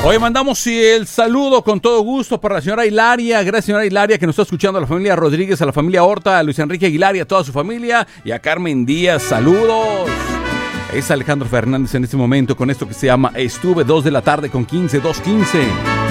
Hoy mandamos el saludo con todo gusto para la señora Hilaria. Gracias, señora Hilaria, que nos está escuchando, a la familia Rodríguez, a la familia Horta, a Luis Enrique Aguilar y a toda su familia. Y a Carmen Díaz, saludos. Es Alejandro Fernández en este momento con esto que se llama Estuve, 2 de la tarde con 15, 2:15.